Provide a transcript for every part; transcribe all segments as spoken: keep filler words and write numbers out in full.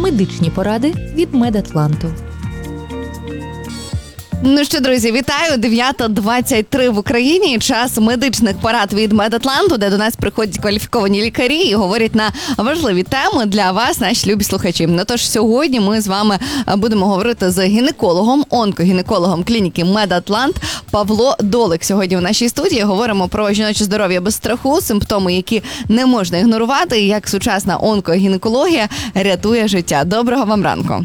Медичні поради від Медатланту. Ну що, друзі, вітаю! дев'ята двадцять три в Україні. Час медичних порад від Медатланту, де до нас приходять кваліфіковані лікарі і говорять на важливі теми для вас, наші любі слухачі. Ну тож сьогодні ми з вами будемо говорити з гінекологом, онкогінекологом клініки Медатлант Павло Долик. Сьогодні в нашій студії говоримо про жіноче здоров'я без страху, симптоми, які не можна ігнорувати, і як сучасна онкогінекологія рятує життя. Доброго вам ранку!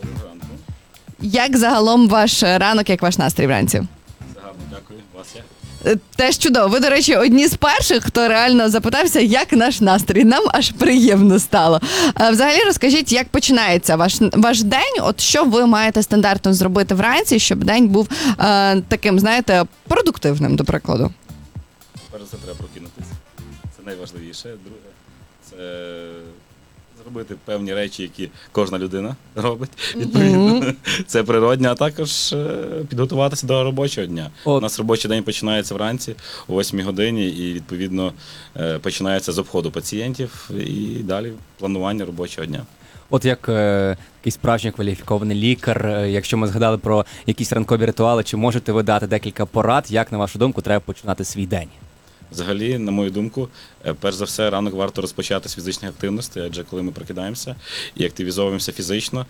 Як загалом ваш ранок, як ваш настрій вранці? Гарно, дякую. Вас як? Теж чудово. Ви, до речі, одні з перших, хто реально запитався, як наш настрій. Нам аж приємно стало. Взагалі, розкажіть, як починається ваш, ваш день? От що ви маєте стандартно зробити вранці, щоб день був е, таким, знаєте, продуктивним, до прикладу? Перш за все, треба прокинутися. Це найважливіше. Друге, це зробити певні речі, які кожна людина робить, відповідно. Mm-hmm. Це природне, а також підготуватися до робочого дня. От. У нас робочий день починається вранці о восьмій годині і, відповідно, починається з обходу пацієнтів і далі планування робочого дня. От як е, якийсь справжній кваліфікований лікар, е, якщо ми згадали про якісь ранкові ритуали, чи можете ви дати декілька порад, як, на вашу думку, треба починати свій день? Взагалі, на мою думку, перш за все, ранок варто розпочати з фізичних активностей, адже коли ми прокидаємося і активізовуємося фізично,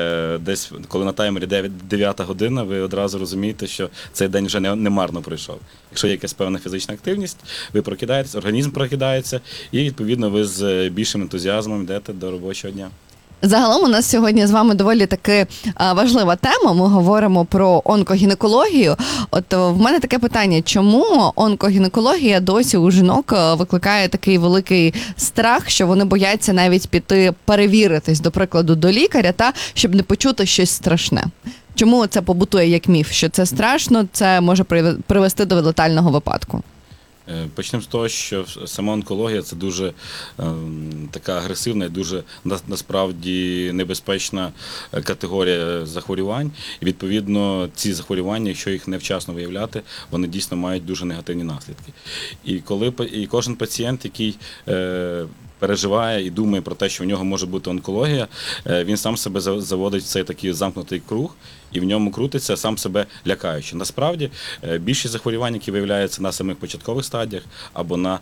десь коли на таймері дев'ята година, ви одразу розумієте, що цей день вже не, не марно пройшов. Якщо є якась певна фізична активність, ви прокидаєтесь, організм прокидається і, відповідно, ви з більшим ентузіазмом йдете до робочого дня. Загалом у нас сьогодні з вами доволі таки важлива тема. Ми говоримо про онкогінекологію. От в мене таке питання, чому онкогінекологія досі у жінок викликає такий великий страх, що вони бояться навіть піти перевіритись, до прикладу, до лікаря, та щоб не почути щось страшне? Чому це побутує як міф, що це страшно, це може привести до летального випадку? Почнемо з того, що сама онкологія – це дуже е, така агресивна і дуже насправді небезпечна категорія захворювань. І, відповідно, ці захворювання, якщо їх невчасно виявляти, вони дійсно мають дуже негативні наслідки. І, коли, і кожен пацієнт, який е, переживає і думає про те, що в нього може бути онкологія, він сам себе заводить в цей такий замкнутий круг, і в ньому крутиться, сам себе лякаючи. Насправді, більшість захворювань, які виявляються на самих початкових стадіях або на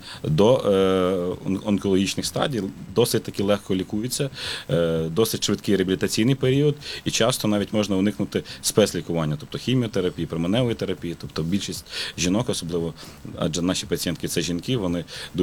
доонкологічних стадіях, досить таки легко лікуються, досить швидкий реабілітаційний період, і часто навіть можна уникнути спецлікування, тобто хіміотерапії, променевої терапії, тобто більшість жінок, особливо, адже наші пацієнтки – це жінки, вони